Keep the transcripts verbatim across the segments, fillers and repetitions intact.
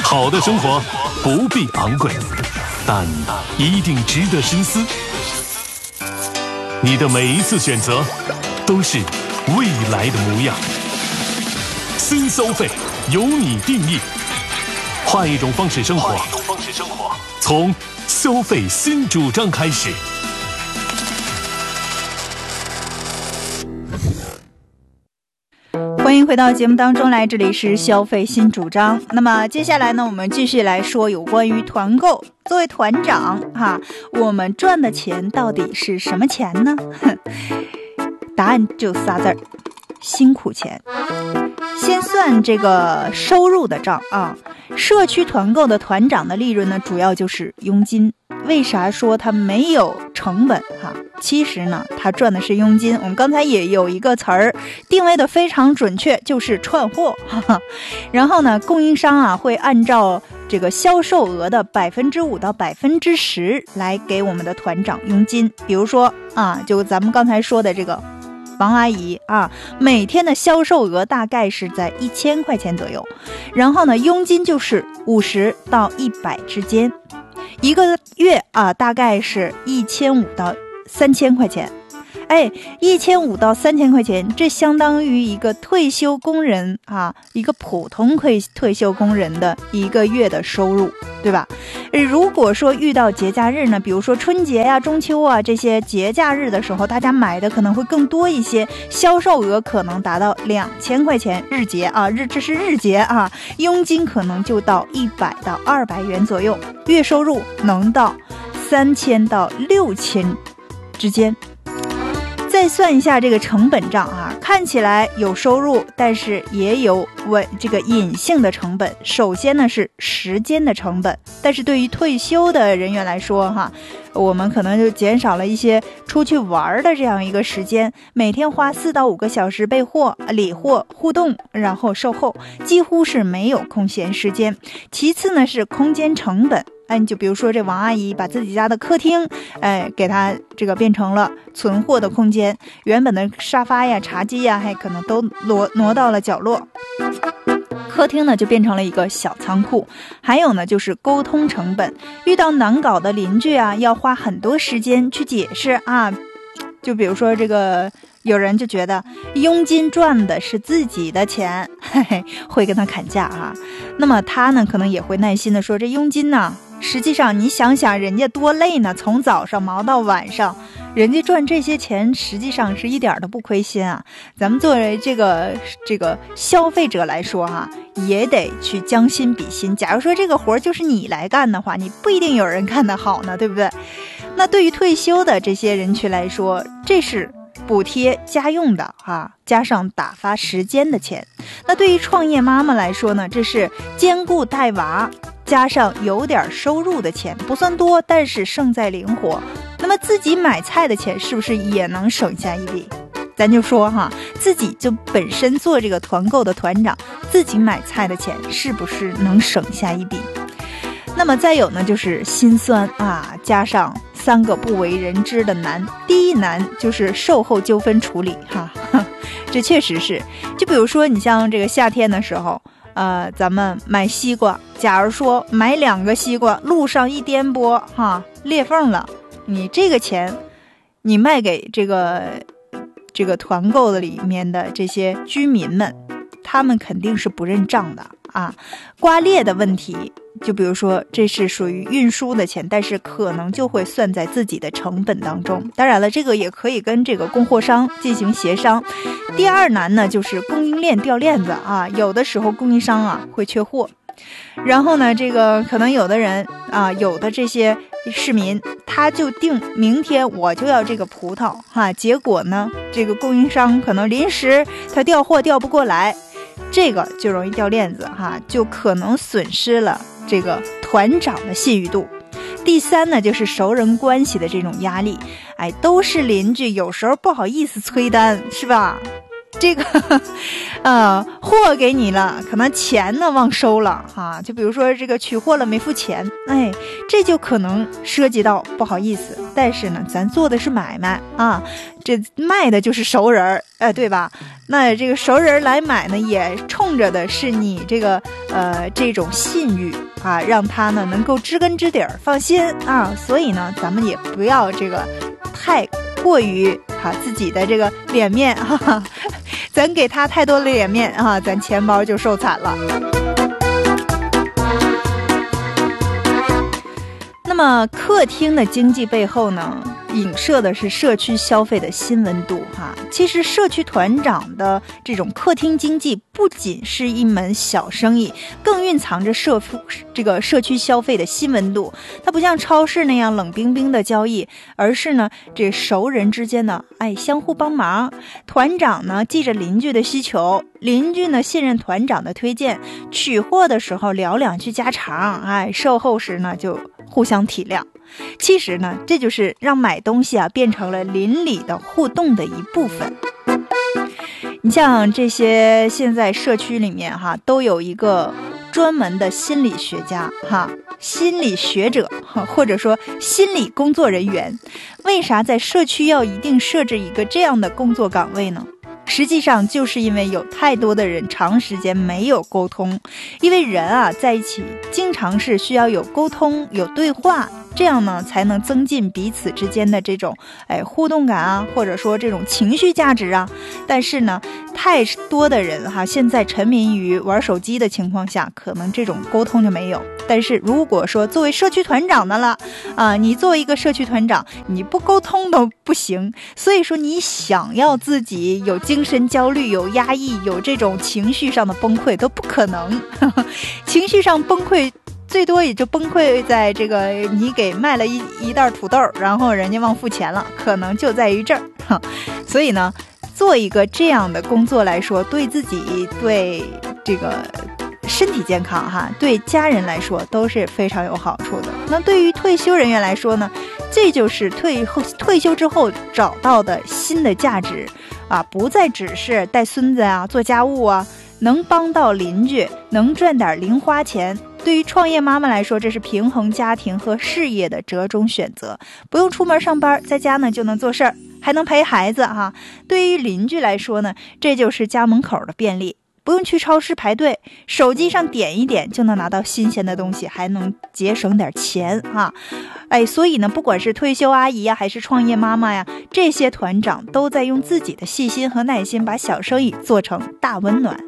好的生活不必昂贵，但一定值得深思。你的每一次选择都是未来的模样。新消费由你定义，换一种方式生活，从消费新主张开始。 欢迎回到节目当中来，这里是消费新主张。那么接下来呢，我们继续来说有关于团购。作为团长哈，我们赚的钱到底是什么钱呢？答案就仨字儿：辛苦钱。先算这个收入的账啊，社区团购的团长的利润呢，主要就是佣金。为啥说它没有成本哈？其实呢，它赚的是佣金。我们刚才也有一个词儿定位的非常准确，就是串货。哈哈。然后呢，供应商啊会按照这个销售额的百分之五到百分之十来给我们的团长佣金。比如说啊，就咱们刚才说的这个王阿姨啊，每天的销售额大概是在一千块钱左右，然后呢，佣金就是五十到一百之间。一个月啊，大概是一千五到三千块钱。哎，一千五到三千块钱，这相当于一个退休工人啊，一个普通退退休工人的一个月的收入，对吧？如果说遇到节假日呢，比如说春节呀、中秋啊这些节假日的时候，大家买的可能会更多一些，销售额可能达到两千块钱日结啊，日这是日结啊，佣金可能就到一百到二百元左右，月收入能到三千到六千之间。再算一下这个成本账啊，看起来有收入，但是也有稳这个隐性的成本。首先呢是时间的成本，但是对于退休的人员来说哈，我们可能就减少了一些出去玩的这样一个时间，每天花四到五个小时备货、理货、互动，然后售后，几乎是没有空闲时间。其次呢是空间成本。哎，你就比如说这王阿姨把自己家的客厅，哎，给她这个变成了存货的空间，原本的沙发呀、茶几呀，还可能都挪挪到了角落。客厅呢就变成了一个小仓库。还有呢就是沟通成本，遇到难搞的邻居啊，要花很多时间去解释啊。就比如说这个有人就觉得佣金赚的是自己的钱，嘿嘿，会跟他砍价啊。那么他呢可能也会耐心的说，这佣金呢实际上你想想人家多累呢，从早上忙到晚上，人家赚这些钱实际上是一点都不亏心啊。咱们作为这个这个消费者来说哈、啊，也得去将心比心。假如说这个活就是你来干的话，你不一定有人干得好呢，对不对？那对于退休的这些人群来说，这是补贴家用的啊，加上打发时间的钱。那对于创业妈妈来说呢，这是兼顾带娃加上有点收入的钱，不算多，但是胜在灵活。那么自己买菜的钱是不是也能省下一笔？咱就说哈，自己就本身做这个团购的团长，自己买菜的钱是不是能省下一笔？那么再有呢就是心酸啊，加上三个不为人知的难。第一难就是售后纠纷处理哈，这确实是。就比如说你像这个夏天的时候，呃，咱们买西瓜，假如说买两个西瓜，路上一颠簸哈，裂缝了，你这个钱你卖给这个这个团购的里面的这些居民们，他们肯定是不认账的啊。刮裂的问题，就比如说这是属于运输的钱，但是可能就会算在自己的成本当中。当然了，这个也可以跟这个供货商进行协商。第二难呢就是供应链掉链子啊，有的时候供应商啊会缺货，然后呢这个可能有的人啊，有的这些市民他就定明天我就要这个葡萄哈、啊，结果呢这个供应商可能临时他调货调不过来，这个就容易掉链子哈，就可能损失了这个团长的信誉度。第三呢就是熟人关系的这种压力，哎，都是邻居，有时候不好意思催单是吧？ 这个呃货给你了，可能钱呢忘收了哈，就比如说这个取货了没付钱，哎，这就可能涉及到不好意思，但是呢咱做的是买卖啊，这卖的就是熟人，哎，对吧？那这个熟人来买呢，也冲着的是你这个呃这种信誉啊，让他呢能够知根知底儿，放心啊。所以呢，咱们也不要这个太过于哈、啊、自己的这个脸面哈、啊，咱给他太多的脸面啊，咱钱包就受惨了。那么客厅的经济背后呢，影射的是社区消费的新温度哈。其实社区团长的这种客厅经济不仅是一门小生意，更蕴藏着社这个社区消费的新温度。它不像超市那样冷冰冰的交易，而是呢这熟人之间呢哎相互帮忙。团长呢记着邻居的需求，邻居呢信任团长的推荐，取货的时候聊两句家常，哎售后时呢就互相体谅。其实呢，这就是让买东西啊变成了邻里的互动的一部分。你像这些现在社区里面哈，都有一个专门的心理学家哈，心理学者或者说心理工作人员。为啥在社区要一定设置一个这样的工作岗位呢？实际上就是因为有太多的人长时间没有沟通，因为人啊在一起经常是需要有沟通有对话，这样呢才能增进彼此之间的这种哎互动感啊，或者说这种情绪价值啊。但是呢太多的人哈现在沉迷于玩手机的情况下，可能这种沟通就没有。但是如果说作为社区团长的了啊，你作为一个社区团长，你不沟通都不行。所以说你想要自己有精神焦虑有压抑有这种情绪上的崩溃都不可能情绪上崩溃最多也就崩溃在这个你给卖了一一袋土豆，然后人家忘付钱了，可能就在于这儿。所以呢做一个这样的工作来说，对自己对这个身体健康哈，对家人来说都是非常有好处的。那对于退休人员来说呢，这就是退后退休之后找到的新的价值啊，不再只是带孙子啊做家务啊，能帮到邻居，能赚点零花钱。对于创业妈妈来说，这是平衡家庭和事业的折中选择，不用出门上班，在家呢就能做事儿，还能陪孩子哈。对于邻居来说呢，这就是家门口的便利，不用去超市排队，手机上点一点就能拿到新鲜的东西，还能节省点钱哈。哎，所以呢，不管是退休阿姨呀，还是创业妈妈呀，这些团长都在用自己的细心和耐心，把小生意做成大温暖。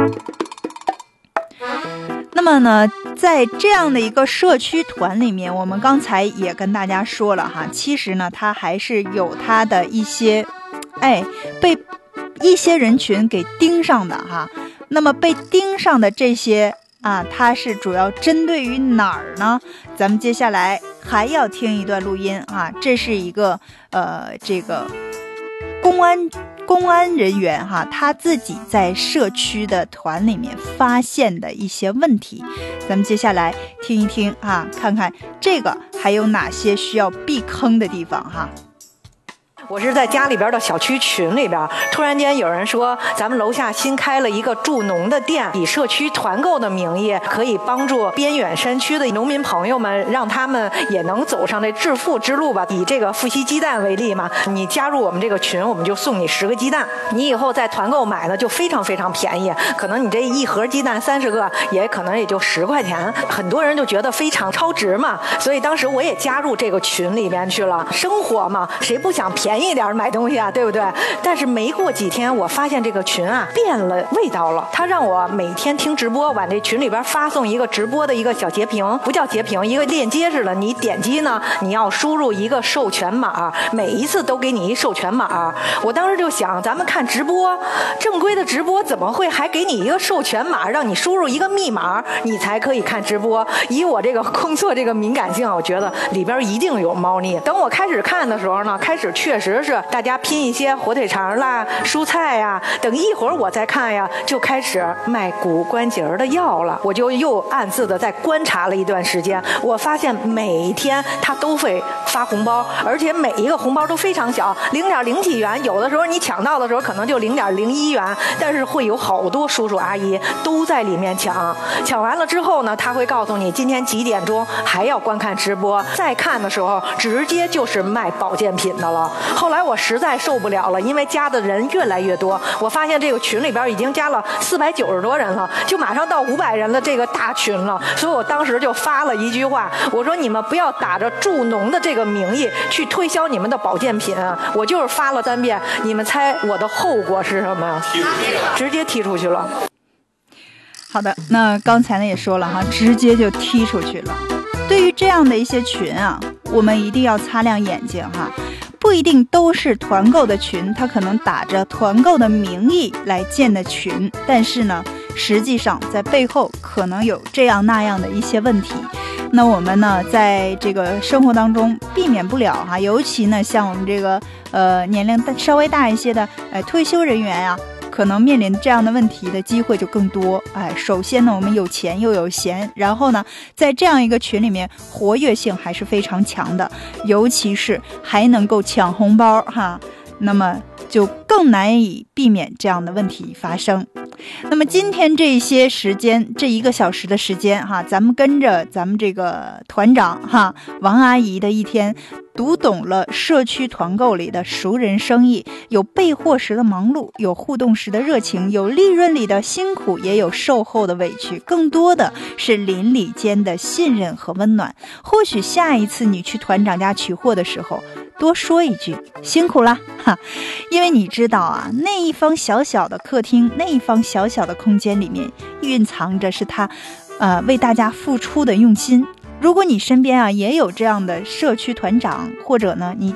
那么呢，在这样的一个社区团里面，我们刚才也跟大家说了哈，其实呢，它还是有它的一些，哎，被一些人群给盯上的哈。那么被盯上的这些啊，它是主要针对于哪儿呢？咱们接下来还要听一段录音啊，这是一个呃，这个公安。公安人员哈，他自己在社区的团里面发现的一些问题，咱们接下来听一听啊，看看这个还有哪些需要避坑的地方哈。 我是在家里边的小区群里边，突然间有人说咱们楼下新开了一个助农的店，以社区团购的名义可以帮助边远山区的农民朋友们，让他们也能走上这致富之路吧。以这个富硒鸡蛋为例嘛，你加入我们这个群，我们就送你十个鸡蛋，你以后在团购买呢就非常非常便宜，可能你这一盒鸡蛋三十个也可能也就十块钱，很多人就觉得非常超值嘛，所以当时我也加入这个群里边去了。生活嘛，谁不想便宜一点买东西啊，对不对？但是没过几天，我发现这个群啊变了味道了。他让我每天听直播，往这群里边发送一个直播的一个小截屏，不叫截屏，一个链接似的。你点击呢，你要输入一个授权码，每一次都给你一授权码。我当时就想，咱们看直播，正规的直播怎么会还给你一个授权码，让你输入一个密码，你才可以看直播？以我这个工作这个敏感性，我觉得里边一定有猫腻。等我开始看的时候呢，开始确实。 实是大家拼一些火腿肠啦、蔬菜呀，等一会儿我再看呀，就开始卖骨关节的药了。我就又暗自的在观察了一段时间，我发现每天他都会发红包，而且每一个红包都非常小，零点零几元，有的时候你抢到的时候可能就零点零一元，但是会有好多叔叔阿姨都在里面抢。抢完了之后呢，他会告诉你今天几点钟还要观看直播，再看的时候直接就是卖保健品的了。后来我实在受不了了，因为加的人越来越多，我发现这个群里边已经加了四百九十多人了，就马上到五百人的这个大群了。所以我当时就发了一句话，我说你们不要打着助农的这个名义去推销你们的保健品，我就是发了三遍，你们猜我的后果是什么呀？直接踢出去了。 好的，那刚才呢也说了哈，直接就踢出去了。对于这样的一些群啊，我们一定要擦亮眼睛哈，不一定都是团购的群，它可能打着团购的名义来建的群，但是呢，实际上在背后可能有这样那样的一些问题。那我们呢，在这个生活当中避免不了哈，尤其呢，像我们这个呃年龄稍微大一些的呃退休人员啊，可能面临这样的问题的机会就更多。哎，首先呢，我们有钱又有闲，然后呢，在这样一个群里面，活跃性还是非常强的，尤其是还能够抢红包哈，那么就更难以避免这样的问题发生。那么今天这些时间，这一个小时的时间哈，咱们跟着咱们这个团长哈王阿姨的一天，读懂了社区团购里的熟人生意，有备货时的忙碌，有互动时的热情，有利润里的辛苦，也有售后的委屈，更多的是邻里间的信任和温暖。或许下一次你去团长家取货的时候，多说一句辛苦啦哈，因为你知道啊，那一方小小的客厅，那一方小小的空间里面蕴藏着是他呃为大家付出的用心。如果你身边啊也有这样的社区团长，或者呢你